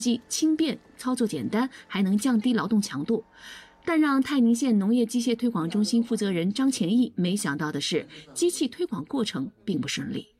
既轻便、操作简单，还能降低劳动强度。但让泰宁县农业机械推广中心负责人张前义没想到的是，机器推广过程并不顺利。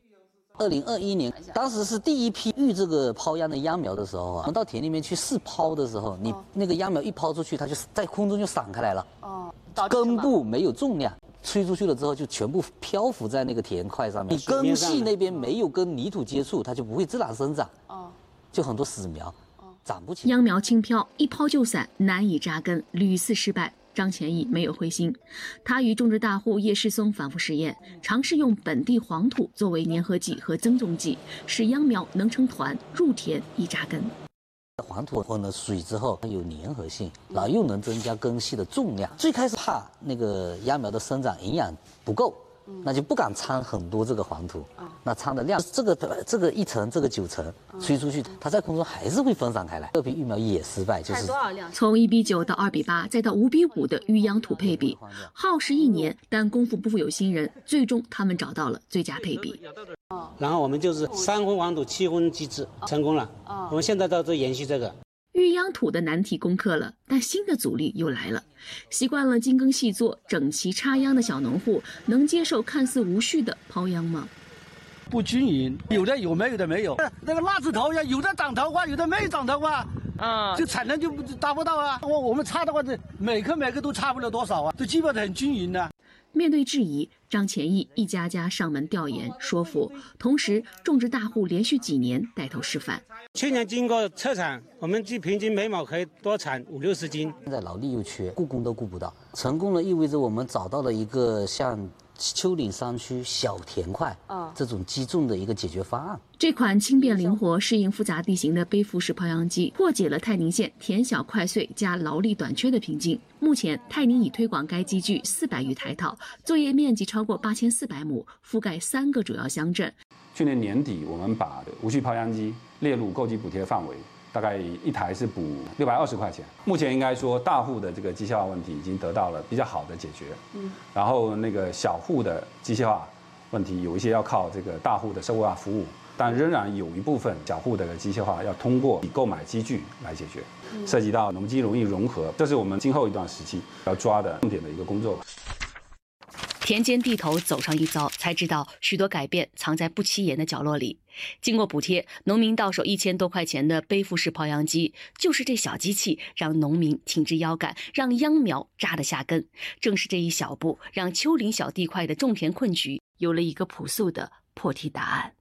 2021年，当时是第一批育这个抛秧的秧苗的时候啊，我们到田里面去试抛的时候，你那个秧苗一抛出去，它就在空中就散开来了。根部没有重量，吹出去了之后就全部漂浮在那个田块上面。你根系那边没有跟泥土接触，它就不会自然生长。就很多死苗。长不起。 秧苗轻飘，一抛就散，难以扎根，屡次失败。张前义没有灰心，他与种植大户叶世松反复实验，尝试用本地黄土作为粘合剂和增重剂，使秧苗能成团入田易扎根。 黄土混了水之后，它有粘合性，然后又能增加根系的重量。最开始怕那个秧苗的生长营养不够。那就不敢掺很多这个黄土，那掺的量这个1层这个9层吹出去，它在空中还是会分散开来。这批育苗也失败，就是从1:9到2:8，再到5:5的育秧土配比，耗时1年，但功夫不负有心人，最终他们找到了最佳配比。 然后我们就是3分黄土7分机制，成功了。我们现在都延续这个。 育秧土的难题攻克了，但新的阻力又来了。习惯了精耕细作、整齐插秧的小农户，能接受看似无序的抛秧吗？ 不均匀，有的有，没有的没有。那个辣子头呀，有的长头发，有的没长头发，就产能就达不到啊。我们插的话，这每个都差不了多少啊，这基本上很均匀的。 面对质疑，张前义一家家上门调研说服，同时种植大户连续几年带头示范。 去年经过测产，我们平均每亩可以多产50-60斤。 现在劳力又缺，雇工都雇不到。成功了意味着我们找到了一个像丘陵山区小田块这种机种的一个解决方案。 这款轻便灵活、适应复杂地形的背负式抛秧机，破解了泰宁县田小块碎加劳力短缺的瓶颈。目前，泰宁已推广该机具400余台套，作业面积超过8400亩，覆盖3个主要乡镇。 去年年底，我们把无序抛秧机列入购机补贴范围，大概一台是补620块钱。目前应该说，大户的这个机械化问题已经得到了比较好的解决。然后那个小户的机械化问题，有一些要靠这个大户的社会化服务，但仍然有一部分小户的机械化要通过购买机具来解决，涉及到农机农艺融合，这是我们今后一段时期要抓的重点的一个工作。 田间地头走上一遭，才知道许多改变藏在不起眼的角落里。经过补贴，农民到手1000多块钱的背负式抛秧机，就是这小机器让农民挺直腰杆，让秧苗扎得下根。正是这一小步，让丘陵小地块的种田困局有了一个朴素的破题答案。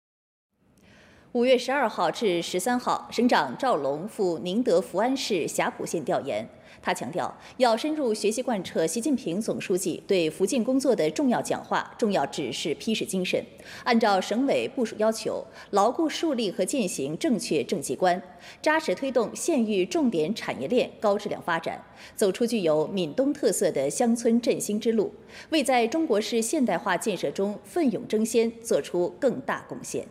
5月12号至13号，省长赵龙赴宁德福安市霞浦县调研。他强调，要深入学习贯彻习近平总书记对福建工作的重要讲话、重要指示批示精神，按照省委部署要求，牢固树立和践行正确政绩观，扎实推动县域重点产业链高质量发展，走出具有闽东特色的乡村振兴之路，为在中国式现代化建设中奋勇争先做出更大贡献。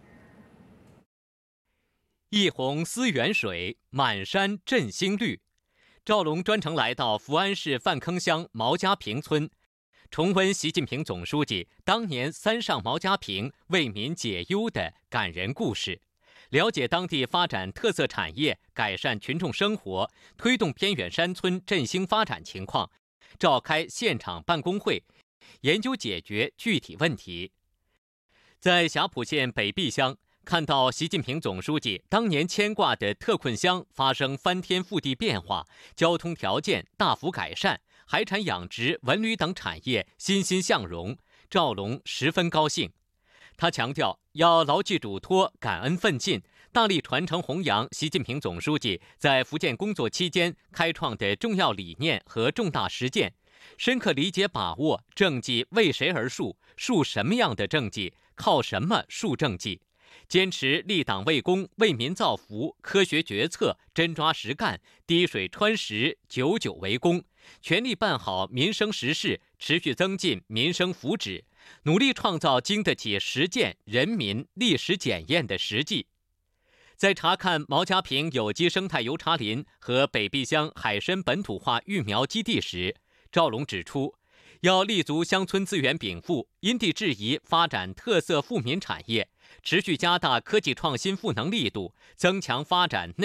一泓思源水，满山振兴绿。赵龙专程来到福安市范坑乡毛家坪村，重温习近平总书记当年3上毛家坪为民解忧的感人故事，了解当地发展特色产业、改善群众生活、推动偏远山村振兴发展情况，召开现场办公会，研究解决具体问题。在霞浦县北壁乡，看到习近平总书记当年牵挂的特困乡发生翻天覆地变化，交通条件大幅改善，海产养殖、文旅等产业欣欣向荣，赵龙十分高兴。他强调，要牢记嘱托，感恩奋进，大力传承弘扬习近平总书记在福建工作期间开创的重要理念和重大实践，深刻理解把握政绩为谁而树，树什么样的政绩，靠什么树政绩。坚持立党为公、为民造福，科学决策，真抓实干，滴水穿石，久久为功，全力办好民生实事，持续增进民生福祉，努力创造经得起实践、人民历史检验的实际。在查看毛家坪有机生态油茶林和北壁乡海参本土化育苗基地时，赵龙指出，要立足乡村资源禀赋，因地制宜发展特色富民产业， 持续加大科技创新赋能力度，增强发展内